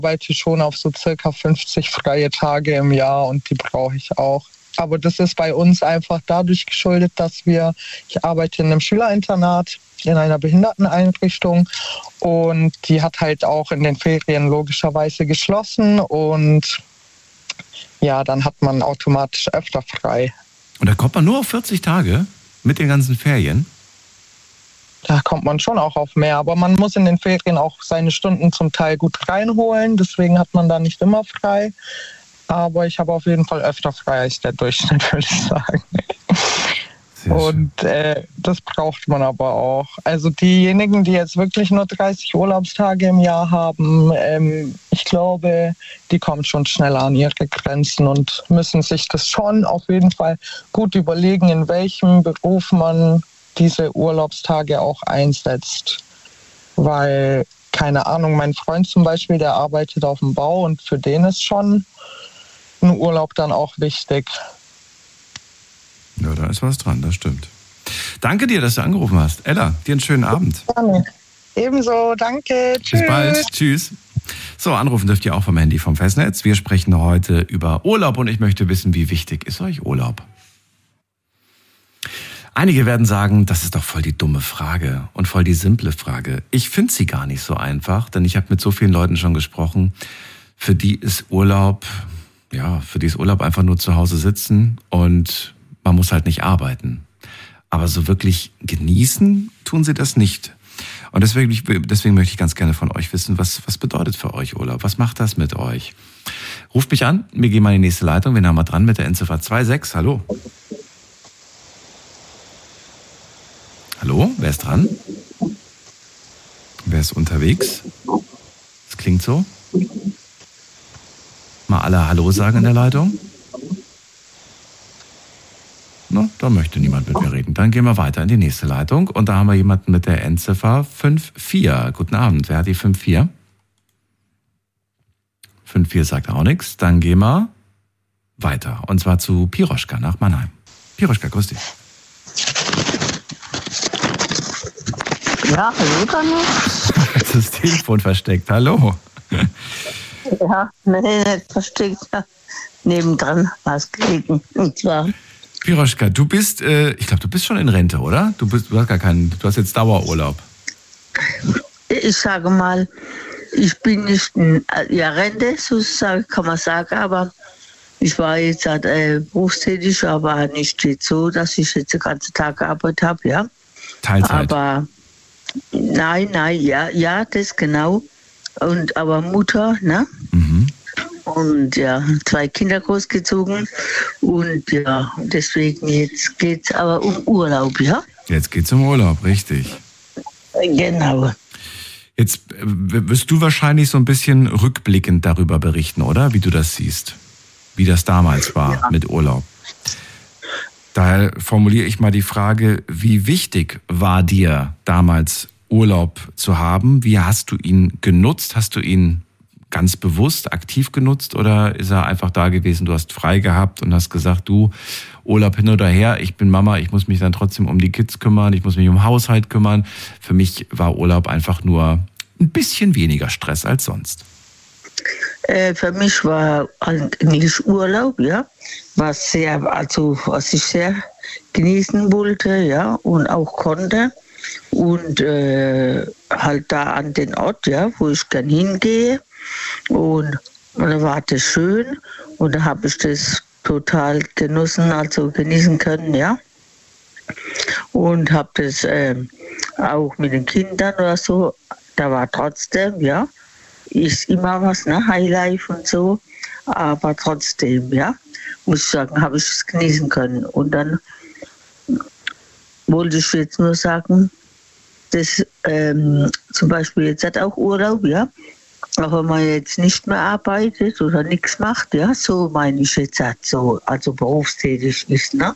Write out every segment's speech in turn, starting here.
arbeite schon auf so circa 50 freie Tage im Jahr und die brauche ich auch. Aber das ist bei uns einfach dadurch geschuldet, dass ich arbeite in einem Schülerinternat in einer Behinderteneinrichtung und die hat halt auch in den Ferien logischerweise geschlossen und ja, dann hat man automatisch öfter frei. Und da kommt man nur auf 40 Tage mit den ganzen Ferien? Da kommt man schon auch auf mehr, aber man muss in den Ferien auch seine Stunden zum Teil gut reinholen, deswegen hat man da nicht immer frei. Aber ich habe auf jeden Fall öfter frei als der Durchschnitt, würde ich sagen. Und das braucht man aber auch. Also diejenigen, die jetzt wirklich nur 30 Urlaubstage im Jahr haben, ich glaube, die kommen schon schneller an ihre Grenzen und müssen sich das schon auf jeden Fall gut überlegen, in welchem Beruf man diese Urlaubstage auch einsetzt. Weil, keine Ahnung, mein Freund zum Beispiel, der arbeitet auf dem Bau und für den ist schon ein Urlaub dann auch wichtig. Ja, da ist was dran, das stimmt. Danke dir, dass du angerufen hast. Ella, dir einen schönen Abend. Gerne. Ebenso, danke. Tschüss. Bis bald. Tschüss. So, anrufen dürft ihr auch vom Handy vom Festnetz. Wir sprechen heute über Urlaub und ich möchte wissen, wie wichtig ist euch Urlaub? Einige werden sagen, das ist doch voll die dumme Frage und voll die simple Frage. Ich finde sie gar nicht so einfach, denn ich habe mit so vielen Leuten schon gesprochen, für die ist Urlaub einfach nur zu Hause sitzen und man muss halt nicht arbeiten. Aber so wirklich genießen tun sie das nicht. Und deswegen möchte ich ganz gerne von euch wissen, was bedeutet für euch Urlaub? Was macht das mit euch? Ruft mich an, wir gehen mal in die nächste Leitung. Wen haben wir dran mit der Endziffer 26? Hallo? Hallo, wer ist dran? Wer ist unterwegs? Das klingt so. Mal alle Hallo sagen in der Leitung. Na, da möchte niemand mit mir reden. Dann gehen wir weiter in die nächste Leitung. Und da haben wir jemanden mit der Endziffer 54. Guten Abend, wer hat die 54? 54 sagt auch nichts. Dann gehen wir weiter. Und zwar zu Piroschka nach Mannheim. Piroschka, grüß dich. Ja, hallo Daniel. Das Telefon versteckt, hallo. Ja, nee, nicht versteckt. Nebendran war es gelegen. Und zwar. Piroschka, du bist, ich glaube, du bist schon in Rente, oder? Du hast jetzt Dauerurlaub. Ich sage mal, ich bin nicht in Rente, sozusagen, kann man sagen, aber ich war jetzt berufstätig, aber nicht jetzt so, dass ich jetzt den ganzen Tag gearbeitet habe, ja. Teilzeit. Aber nein, ja, das genau. Aber Mutter, ne? Mhm. Und ja, 2 Kinder großgezogen. Und ja, deswegen jetzt geht's aber um Urlaub, ja? Jetzt geht's um Urlaub, richtig. Genau. Jetzt wirst du wahrscheinlich so ein bisschen rückblickend darüber berichten, oder? Wie du das siehst. Wie das damals war mit Urlaub. Daher formuliere ich mal die Frage, wie wichtig war dir damals Urlaub zu haben? Wie hast du ihn genutzt? Hast du ihn ganz bewusst, aktiv genutzt oder ist er einfach da gewesen, du hast frei gehabt und hast gesagt, du, Urlaub hin oder her, ich bin Mama, ich muss mich dann trotzdem um die Kids kümmern, ich muss mich um Haushalt kümmern. Für mich war Urlaub einfach nur ein bisschen weniger Stress als sonst. Für mich war eigentlich Urlaub, ja, was ich sehr genießen wollte, ja, und auch konnte. Und halt da an den Ort, ja, wo ich gern hingehe. Und da war das schön und da habe ich das total genossen, also genießen können, ja. Und habe das auch mit den Kindern oder so, da war trotzdem, ja, ist immer was, ne, Highlife und so, aber trotzdem, ja, muss ich sagen, habe ich es genießen können. Und dann wollte ich jetzt nur sagen, dass zum Beispiel jetzt hat auch Urlaub, ja, auch wenn man jetzt nicht mehr arbeitet oder nichts macht, ja, so meine ich jetzt halt so, also berufstätig ist, ne?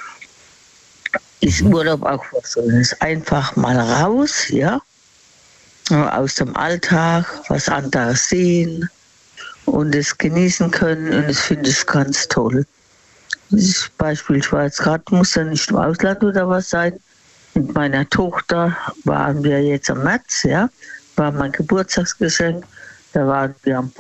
Ist Urlaub auch was Schönes. Einfach mal raus, ja, aus dem Alltag, was anderes sehen und es genießen können und das finde ich ganz toll. Das Beispiel, ich war jetzt gerade, muss ja nicht im Ausland oder was sein, mit meiner Tochter waren wir jetzt im März, ja, war mein Geburtstagsgeschenk. Da waren wir am